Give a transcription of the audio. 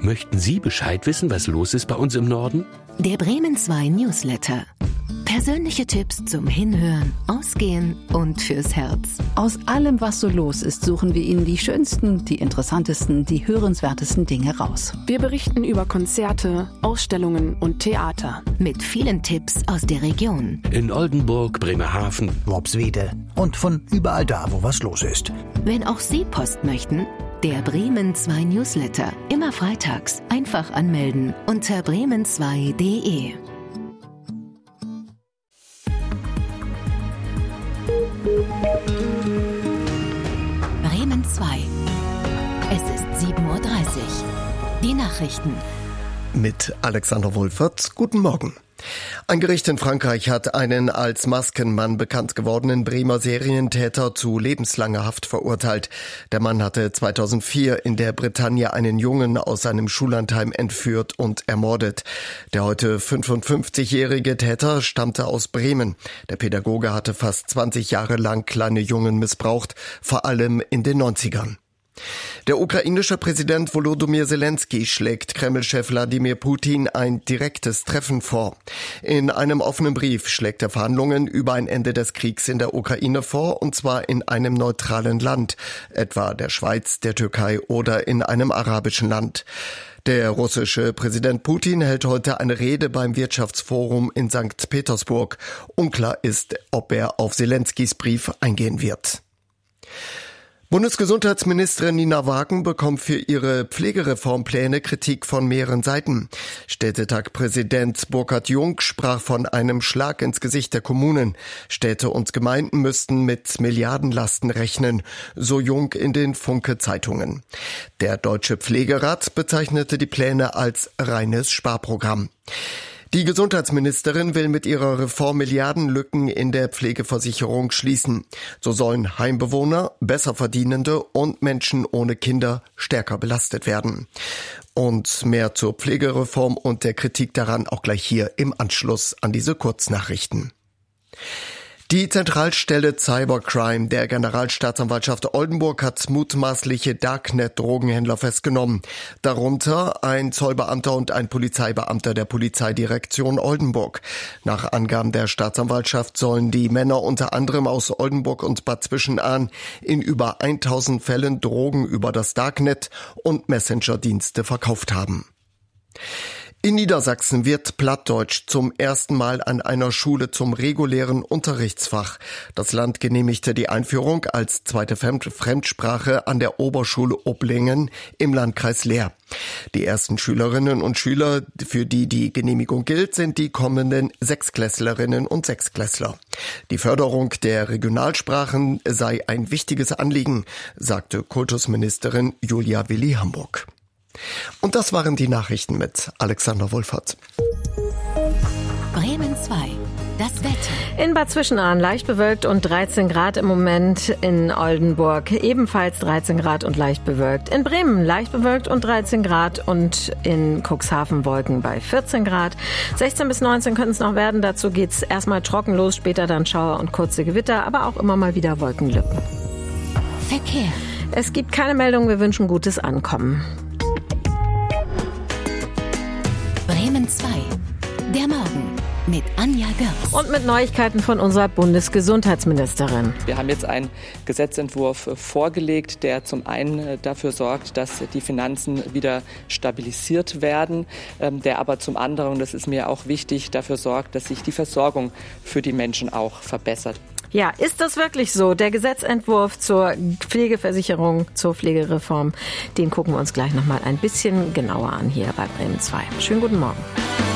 Möchten Sie Bescheid wissen, was los ist bei uns im Norden? Der Bremen 2 Newsletter. Persönliche Tipps zum Hinhören, Ausgehen und fürs Herz. Aus allem, was so los ist, suchen wir Ihnen die schönsten, die interessantesten, die hörenswertesten Dinge raus. Wir berichten über Konzerte, Ausstellungen und Theater. Mit vielen Tipps aus der Region. In Oldenburg, Bremerhaven, Worpswede und von überall da, wo was los ist. Wenn auch Sie Post möchten, der Bremen 2 Newsletter. Immer freitags. Einfach anmelden unter bremen2.de. Bremen 2. Es ist 7:30 Uhr. Die Nachrichten. Mit Alexander Wohlfert. Guten Morgen. Ein Gericht in Frankreich hat einen als Maskenmann bekannt gewordenen Bremer Serientäter zu lebenslanger Haft verurteilt. Der Mann hatte 2004 in der Bretagne einen Jungen aus seinem Schullandheim entführt und ermordet. Der heute 55-jährige Täter stammte aus Bremen. Der Pädagoge hatte fast 20 Jahre lang kleine Jungen missbraucht, vor allem in den 90ern. Der ukrainische Präsident Volodymyr Zelensky schlägt Kreml-Chef Wladimir Putin ein direktes Treffen vor. In einem offenen Brief schlägt er Verhandlungen über ein Ende des Kriegs in der Ukraine vor, und zwar in einem neutralen Land, etwa der Schweiz, der Türkei oder in einem arabischen Land. Der russische Präsident Putin hält heute eine Rede beim Wirtschaftsforum in St. Petersburg. Unklar ist, ob er auf Zelenskys Brief eingehen wird. Bundesgesundheitsministerin Nina Wagen bekommt für ihre Pflegereformpläne Kritik von mehreren Seiten. Städtetag-Präsident Burkhard Jung sprach von einem Schlag ins Gesicht der Kommunen. Städte und Gemeinden müssten mit Milliardenlasten rechnen, so Jung in den Funke-Zeitungen. Der Deutsche Pflegerat bezeichnete die Pläne als reines Sparprogramm. Die Gesundheitsministerin will mit ihrer Reform Milliardenlücken in der Pflegeversicherung schließen. So sollen Heimbewohner, Besserverdienende und Menschen ohne Kinder stärker belastet werden. Und mehr zur Pflegereform und der Kritik daran auch gleich hier im Anschluss an diese Kurznachrichten. Die Zentralstelle Cybercrime der Generalstaatsanwaltschaft Oldenburg hat mutmaßliche Darknet-Drogenhändler festgenommen. Darunter ein Zollbeamter und ein Polizeibeamter der Polizeidirektion Oldenburg. Nach Angaben der Staatsanwaltschaft sollen die Männer unter anderem aus Oldenburg und Bad Zwischenahn in über 1000 Fällen Drogen über das Darknet und Messenger-Dienste verkauft haben. In Niedersachsen wird Plattdeutsch zum ersten Mal an einer Schule zum regulären Unterrichtsfach. Das Land genehmigte die Einführung als zweite Fremdsprache an der Oberschule Oblingen im Landkreis Leer. Die ersten Schülerinnen und Schüler, für die die Genehmigung gilt, sind die kommenden Sechstklässlerinnen und Sechstklässler. Die Förderung der Regionalsprachen sei ein wichtiges Anliegen, sagte Kultusministerin Julia Willi-Hamburg. Und das waren die Nachrichten mit Alexander Wohlfert. Bremen 2. Das Wetter. In Bad Zwischenahn leicht bewölkt und 13 Grad im Moment. In Oldenburg ebenfalls 13 Grad und leicht bewölkt. In Bremen leicht bewölkt und 13 Grad und in Cuxhaven Wolken bei 14 Grad. 16 bis 19 könnten es noch werden. Dazu geht's erstmal trocken los, später dann Schauer und kurze Gewitter, aber auch immer mal wieder Wolkenlücken. Verkehr. Es gibt keine Meldung, wir wünschen gutes Ankommen. Bremen 2. Der Morgen mit Anja Görs. Und mit Neuigkeiten von unserer Bundesgesundheitsministerin. Wir haben jetzt einen Gesetzentwurf vorgelegt, der zum einen dafür sorgt, dass die Finanzen wieder stabilisiert werden, der aber zum anderen, das ist mir auch wichtig, dafür sorgt, dass sich die Versorgung für die Menschen auch verbessert. Ja, ist das wirklich so? Der Gesetzentwurf zur Pflegeversicherung, zur Pflegereform, den gucken wir uns gleich nochmal ein bisschen genauer an hier bei Bremen 2. Schönen guten Morgen.